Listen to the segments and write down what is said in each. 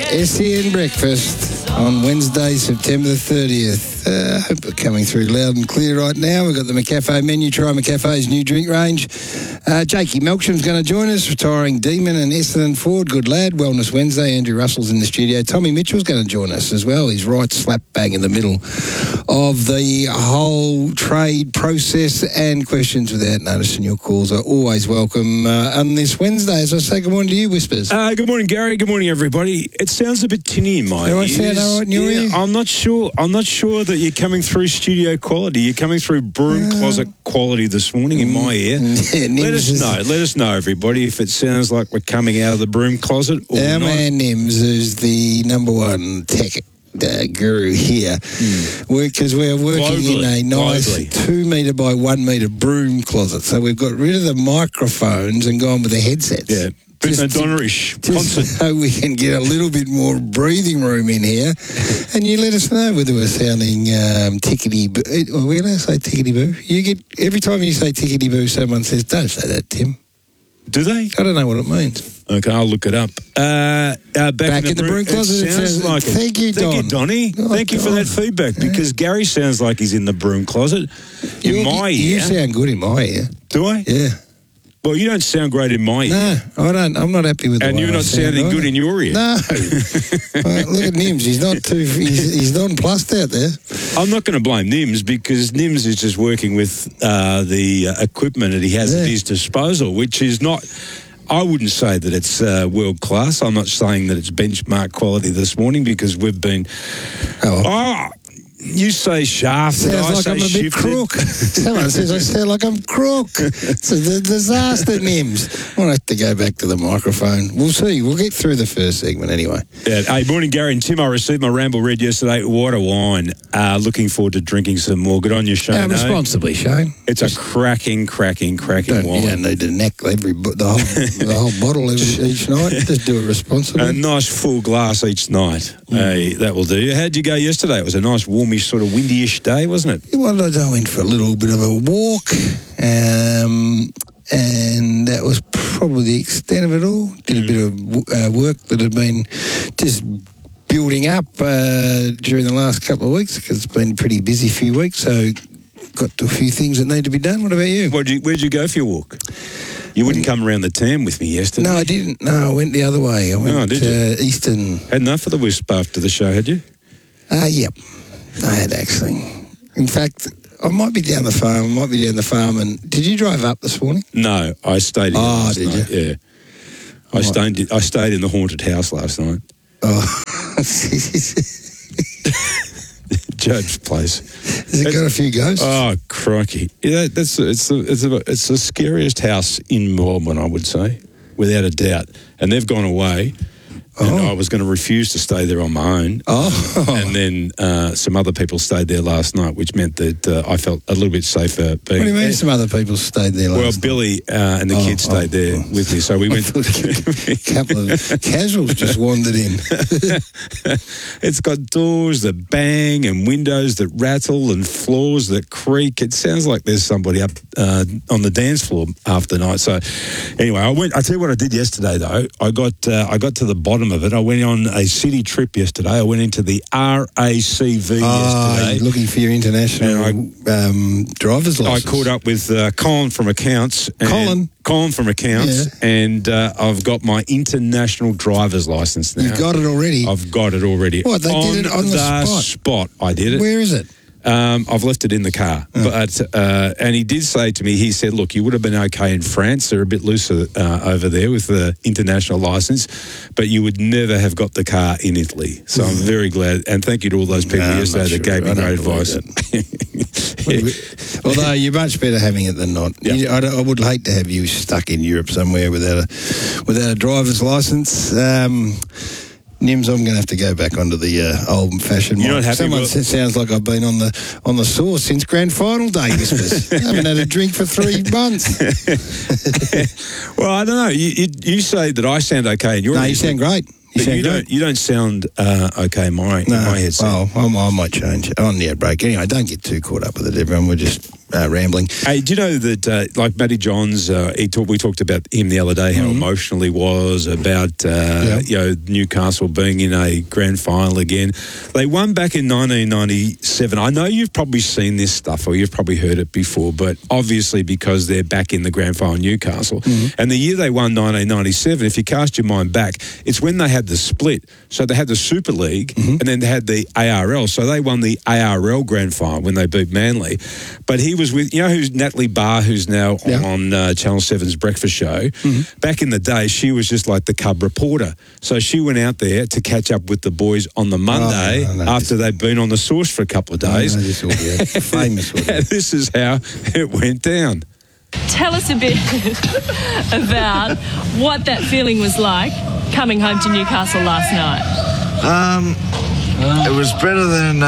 SEN Breakfast on Wednesday, September the 30th. Hope we're coming through loud and clear right now. We've got the McCafe menu. Try McCafe's new drink range. Jakey Melksham's going to join us, retiring Demon and Essendon Ford. Good lad. Wellness Wednesday. Andrew Russell's in the studio. Tommy Mitchell's going to join us as well. He's right slap bang in the middle of the whole trade process, and questions without notice, and your calls are always welcome on this Wednesday. As I say, good morning to you, Whispers. Good morning, Gary. Good morning, everybody. It sounds a bit tinny in my ears. Do I sound all right in your ear? I'm not sure that you're coming through studio quality. You're coming through broom closet quality this morning in my ear. Let us know, everybody, if it sounds like we're coming out of the broom closet or Our not. man Nims is the number one tech guru here, because we're working in a nice 2 metre by 1 metre broom closet. So we've got rid of the microphones and gone with the headsets. Yeah. Madonna-ish concert. So we can get a little bit more breathing room in here, and you let us know whether we're sounding tickety-boo. We're going to say tickety-boo. You get, every time you say tickety-boo, someone says, don't say that, Tim. Do they? I don't know what it means. Okay, I'll look it up. Back in the broom closet. It sounds like it. Thank you, Don. Thank you, Donnie. Oh, Thank you for that feedback, because Gary sounds like he's in the broom closet. In my ear. You sound good in my ear. Do I? Yeah. Well, you don't sound great in my ear. No, I don't. I'm not happy with the way And you're not sounding good in your ear. No. Look at Nims. He's not too. He's nonplussed out there. I'm not going to blame Nims, because Nims is just working with the equipment that he has at his disposal, which is not. I wouldn't say that it's world class. I'm not saying that it's benchmark quality this morning, because we've been. You say shafted, I like say I'm a bit crook. Someone says I sound like I'm crook. It's a disaster, Nims. I'll have to go back to the microphone. We'll see. We'll get through the first segment anyway. Yeah. Hey, morning, Gary and Tim. I received my Ramble Red yesterday. What a wine. Looking forward to drinking some more. Good on you, Shane. Responsibly, Shane. It's a cracking wine. You don't need to neck the whole bottle each night. Just do it responsibly. A nice full glass each night. Hey, that will do. How'd you go yesterday? It was a nice warmish, sort of windy-ish day, wasn't it? Well, I went for a little bit of a walk, and that was probably the extent of it all. Did a bit of work that had been just building up during the last couple of weeks, because it's been a pretty busy few weeks, so got to a few things that need to be done. What about you? Where'd you go for your walk? You wouldn't come around the Tam with me yesterday. No, I didn't. No, I went the other way. I went Eastern. Had enough of the Wisp after the show, had you? Yep. I had, actually. In fact, I might be down the farm. And did you drive up this morning? No, I stayed in. Oh, did you? Yeah. I stayed in the haunted house last night. Oh. Joe's place. Has it got a few ghosts? Oh, crikey. Yeah, it's the scariest house in Melbourne, I would say, without a doubt. And they've gone away. And I was going to refuse to stay there on my own. And then some other people stayed there last night, which meant that I felt a little bit safer being. What do you mean some other people stayed there last night? Well, Billy and the kids stayed there with me. So we went. A couple of casuals just wandered in. It's got doors that bang and windows that rattle and floors that creak. It sounds like there's somebody up on the dance floor after the night. So anyway, I tell you what I did yesterday, though. I got to the bottom of it. I went on a city trip yesterday. I went into the RACV yesterday. Looking for your international driver's license. I caught up with Colin from Accounts. Colin from Accounts, and I've got my international driver's license now. You've got it already? I've got it already. What, they did it on the spot? I did it. Where is it? I've left it in the car. But and he did say to me, he said, look, you would have been okay in France. They're a bit looser over there with the international license, but you would never have got the car in Italy. So I'm very glad. And thank you to all those people yesterday that gave me great advice. Although you're much better having it than not. Yeah. I would hate to have you stuck in Europe somewhere without a driver's license. Nims, I'm going to have to go back onto the old-fashioned. You're not happy? Someone sounds like I've been on the sauce since grand final day. Whispers. I haven't had a drink for 3 months. Well, I don't know. You say that I sound okay in your. No, you sound great. You don't sound okay in my headset. Well, I might change on the break. Anyway, don't get too caught up with it, everyone. We're just rambling. Hey, do you know that, like Matty Johns, we talked about him the other day, how emotional he was about, Newcastle being in a grand final again. They won back in 1997. I know you've probably seen this stuff or you've probably heard it before, but obviously because they're back in the grand final, Newcastle. And the year they won 1997, if you cast your mind back, it's when they had the split. So they had the Super League and then they had the ARL. So they won the ARL grand final when they beat Manly. But he was with, who's Natalie Barr, who's now on Channel 7's Breakfast Show. Back in the day, she was just like the cub reporter. So she went out there to catch up with the boys on the Monday after they'd been on the sauce for a couple of days. This will be famous. And this is how it went down. Tell us a bit about what that feeling was like coming home to Newcastle last night. It was better than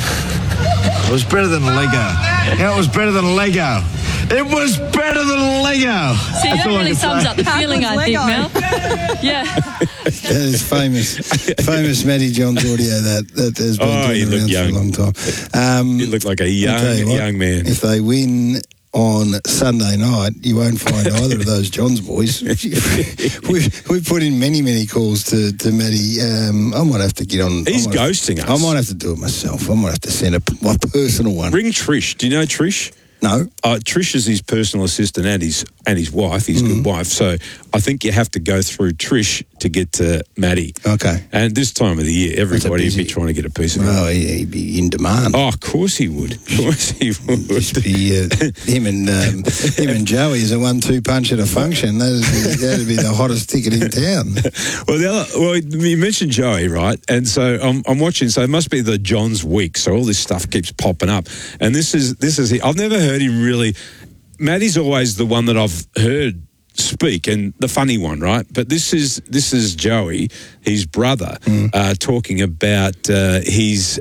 a Lego. It was better than a Lego. It was better than a Lego. See, that really sums up the feeling, I think, Mel. Yeah. That is famous Matty Johns audio that has been around for a long time. You look like a young man. If they win on Sunday night, you won't find either of those Johns boys. We've put in many calls to Matty. I might have to get on. He's ghosting us. I might have to do it myself. I might have to send my personal one. Ring Trish. Do you know Trish? No. Trish is his personal assistant and his wife, his good wife. So I think you have to go through Trish to get to Matty. Okay. And this time of the year, everybody would be trying to get a piece of it. Oh, he'd be in demand. Oh, of course he would. Of course he would. Just be, him and Joey is a 1-2 punch at a function. That'd be the hottest ticket in town. Well, you mentioned Joey, right? And so I'm watching. So it must be the Johns week. So all this stuff keeps popping up. And this is I've never heard him really. Matty's always the one that I've heard speak and the funny one, right? But this is Joey, his brother, talking about his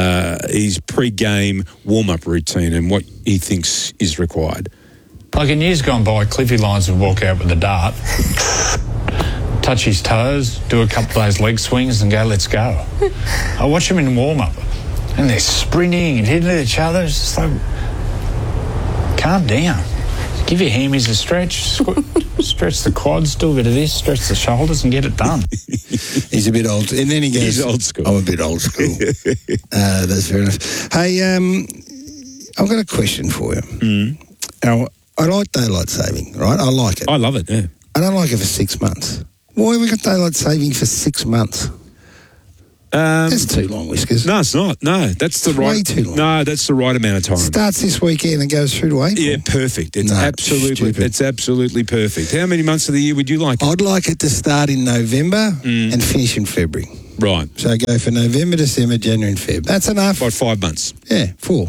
pre-game warm-up routine and what he thinks is required. Like in years gone by, Cliffy Lyons would walk out with a dart, touch his toes, do a couple of those leg swings and go, let's go. I watch him in warm-up and they're sprinting and hitting each other. It's just like, calm down. Give your hammies a stretch. Stretch the quads, do a bit of this, stretch the shoulders and get it done. He's a bit old. And then he goes, he's old school. I'm a bit old school. That's fair enough. Hey, I've got a question for you. Now, I like daylight saving, right? I like it. I love it, yeah. I don't like it for 6 months. Why have we got daylight saving for 6 months? That's too long, Whiskers. No, it's not. No, that's the right. Way too long. No, that's the right amount of time. Starts this weekend and goes through to April. Yeah, perfect. It's absolutely perfect. How many months of the year would you like? I'd like it to start in November and finish in February. Right. So go for November, December, January and Feb. That's enough. About 5 months. Yeah, 4.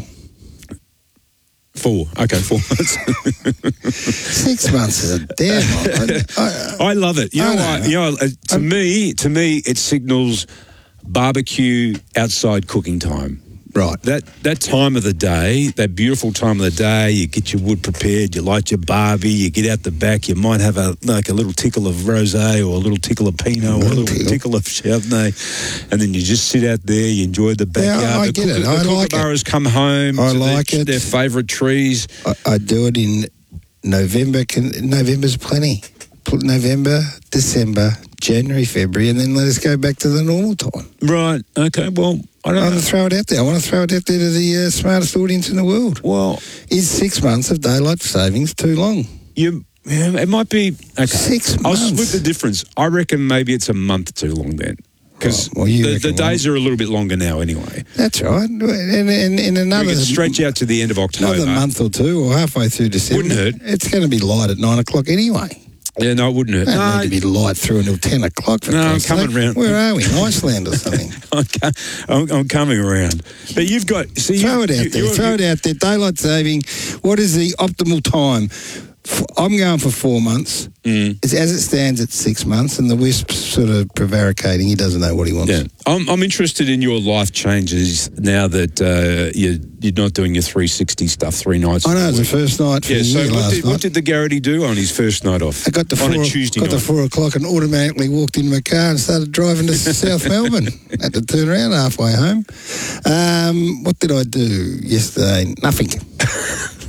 4. Okay, 4 months. 6 months is a damn lot. I love it. You know why? To me, it signals barbecue outside cooking time. Right. That time of the day, that beautiful time of the day, you get your wood prepared, you light your barbie, you get out the back, you might have a little tickle of rosé or a little tickle of Pinot or a little tickle of Chardonnay, and then you just sit out there, you enjoy the backyard. Yeah, I get it. I like it. The kookaburras come home I to like it. Their favourite trees. I do it in November. November's plenty. November, December, January, February, and then let us go back to the normal time. Right. Okay. Well, I want to throw it out there. I want to throw it out there to the smartest audience in the world. Well, is 6 months of daylight savings too long? It might be. Okay. 6 months. I'll split the difference. I reckon maybe it's a month too long then. Because the days are a little bit longer now anyway. That's right. And another... We can stretch out to the end of October. Another month or two or halfway through December. Wouldn't hurt. It's going to be light at 9 o'clock anyway. Yeah, no, it wouldn't hurt. No, need to be light through until 10 o'clock. No, I'm coming around. Where are we? Iceland or something? I'm coming around. But you've got... Throw it out there. Throw it out there. Daylight saving. What is the optimal time? I'm going for 4 months. It's as it stands at 6 months, and the Wisp's sort of prevaricating. He doesn't know what he wants. Yeah. I'm interested in your life changes now that you're not doing your 360 stuff 3 nights. I know, it's the first night for the year last night. What did the Garrity do on his first night off? I got to 4 o'clock and automatically walked in my car and started driving to South Melbourne. Had to turn around halfway home. What did I do yesterday? Nothing.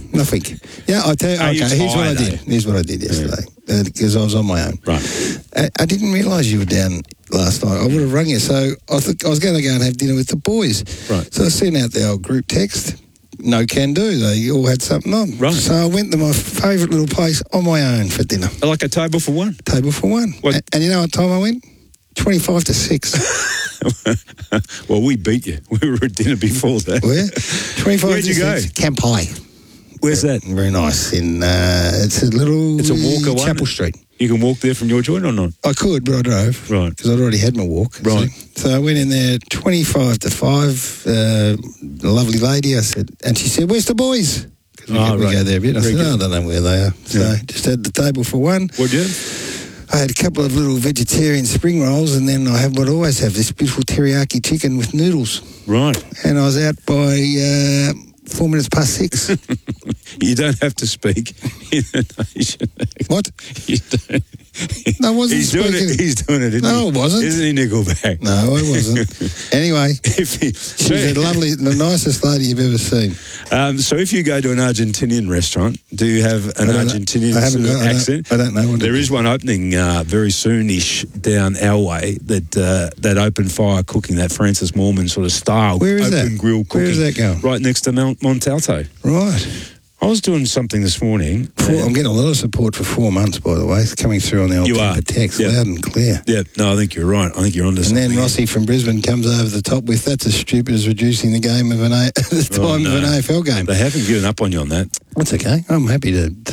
Nothing. Yeah, I tell you. Are you Okay, here's what I tired, did. eh? Here's what I did yesterday because I was on my own. Right. I didn't realise you were down last night. I would have rung you. So I was going to go and have dinner with the boys. Right. So I sent out the old group text. No can do. They all had something on. Right. So I went to my favourite little place on my own for dinner. Like a table for one. Table for one. What? And you know what time I went? 25 to 6. Well, we beat you. We were at dinner before that. Where? 25 Where'd to you go? 6. Campai. Where's that? Very nice. It's a little... It's a walk away. Chapel Street. You can walk there from your joint or not? I could, but I drove. Right. Because I'd already had my walk. Right. So I went in there 25 to 5. A lovely lady, I said, and she said, "Where's the boys?" Because we right. go there a bit. I Very said, good. "I don't know where they are." So just had the table for one. What'd you? I had a couple of little vegetarian spring rolls, and then I have what I always have, this beautiful teriyaki chicken with noodles. Right. And I was out by 4 minutes past 6. You don't have to speak Indonesian. What? You don't. No, I wasn't He's doing speaking. it. He's doing it. Isn't No, he? I wasn't. Isn't he, Nickelback? No, I wasn't. Anyway, she was the nicest lady you've ever seen. So if you go to an Argentinian restaurant, do you have an Argentinian I haven't sort of got- accent? I don't know what There it is one opening very soonish down our way that open fire cooking, that Francis Mormon sort of style. Where is open that? grill cooking. Where is that going? Right next to Montalto. Right. I was doing something this morning. I'm getting a lot of support for 4 months, by the way. It's coming through on the old You are. paper text, Yep. loud and clear. Yeah, no, I think you're right. I think you're onto And something. then Rossi from Brisbane comes over the top with, "That's as stupid as reducing the game of the time of an AFL game." They haven't given up on you on that. That's okay. I'm happy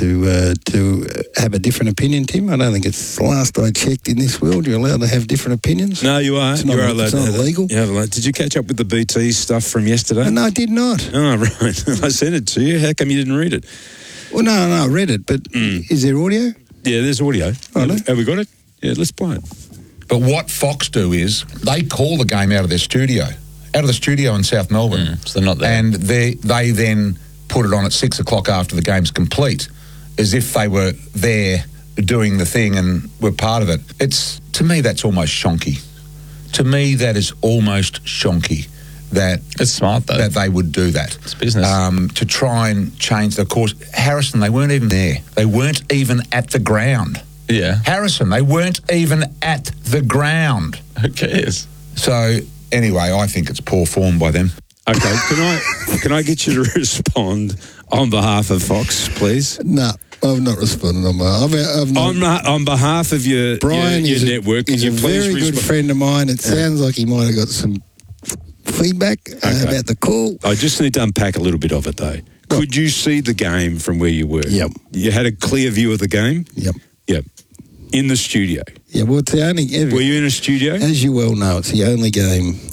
to have a different opinion, Tim. I don't think it's the last I checked in this world. You're allowed to have different opinions. No, you are. It's not- You are allowed it's to not have that. illegal. You have allowed. Did you catch up with the BT stuff from yesterday? No, I did not. Oh, right. I sent it to you. How come you didn't read it? Well, no, I read it, but is there audio? Yeah, there's audio. Oh, no? Have we got it? Yeah, let's play it. But what Fox do is they call the game out of the studio in South Melbourne. So they're not there. And they then put it on at 6 o'clock after the game's complete, as if they were there doing the thing and were part of it. To me, that's almost shonky. To me, that is almost shonky. That It's smart, though. that they would do that. It's business. To try and change the course. Harrison, they weren't even there. They weren't even at the ground. Yeah. Harrison, they weren't even at the ground. Who cares? So anyway, I think it's poor form by them. Okay, can I get you to respond on behalf of Fox, please? No, I've not responded on my... I've not... On behalf of your Brian your is network, he's can a you please very good respond? friend of mine. It sounds like he might have got some feedback about the call. I just need to unpack a little bit of it, though. Could you see the game from where you were? Yep. You had a clear view of the game? Yep. Yep. In the studio. Yeah, well, it's the only... Were you in a studio? As you well know, it's the only game